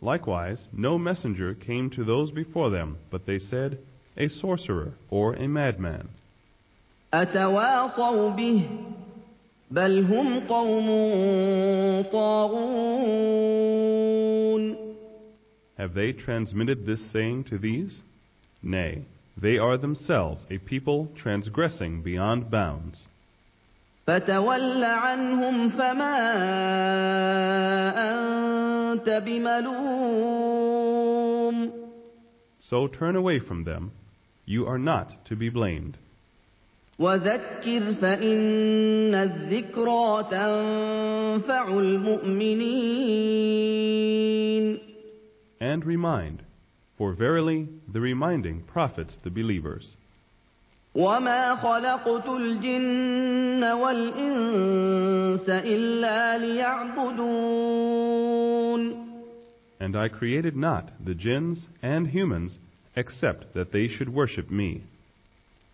Likewise, no messenger came to those before them, but they said, a sorcerer or a madman. أتواصوا به بل هم قوم طاغون. Have they transmitted this saying to these? Nay, they are themselves a people transgressing beyond bounds. فتول عنهم فما أنت بملوم. So turn away from them. You are not to be blamed. وذكر فإن الذكرى تنفع المؤمنين. And remind, for verily the reminding profits the believers. وما خلقت الجن والإنس إلا ليعبدون. And I created not the jinns and humans except that they should worship me.